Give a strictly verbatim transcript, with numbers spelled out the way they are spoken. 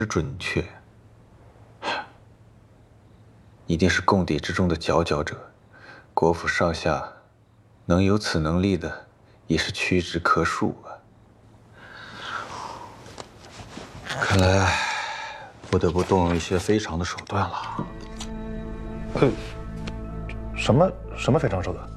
准确，一定是共谍之中的佼佼者。国府上下能有此能力的，也是屈指可数啊。看来不得不动用一些非常的手段了。 呃，什么什么非常手段？